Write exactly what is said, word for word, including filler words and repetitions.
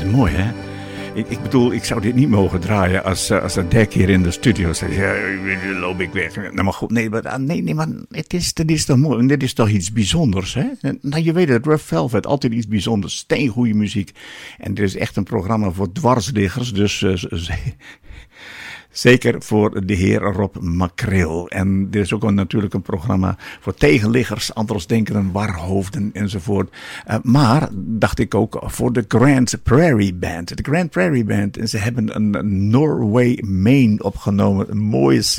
mooi, hè? Ik, ik bedoel, ik zou dit niet mogen draaien als, als de dek hier in de studio zegt. Ja, dan loop ik weg. Nou, maar goed, nee, maar, nee, nee, maar het is, het is toch mooi. Dit is toch iets bijzonders, hè? Nou, je weet het, Rough Velvet, altijd iets bijzonders. Steengoeie muziek. En dit is echt een programma voor dwarsliggers, dus... Uh, Zeker voor de heer Rob Makreel. En er is ook een, natuurlijk een programma voor tegenliggers, andersdenkenden, warhoofden enzovoort. Uh, maar, dacht ik ook, voor de Grand Prairie Band. De Grand Prairie Band. En ze hebben een Norway Maine opgenomen. Een mooie